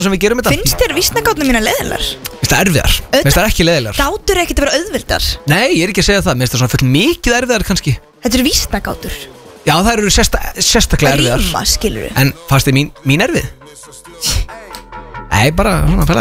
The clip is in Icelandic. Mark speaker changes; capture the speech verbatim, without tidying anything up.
Speaker 1: sem við gerum þetta.
Speaker 2: Finnst þér vísnagáttuna mína leiðilegar?
Speaker 1: Finnst það erfiðar? Finnst það ekki leiðilegar?
Speaker 2: Gátur er ekkert að vera auðvildar.
Speaker 1: Nei, ég er ekki að segja það, finnst það svona full mikið erfiðar kannski.
Speaker 2: Þetta eru vísnagátur.
Speaker 1: Já, það eru sérsta, sérstaklega erfiðar.
Speaker 2: Ríma, skilurðu.
Speaker 1: En fannst þið mín, mín erfið? Nei, bara, svona, fæla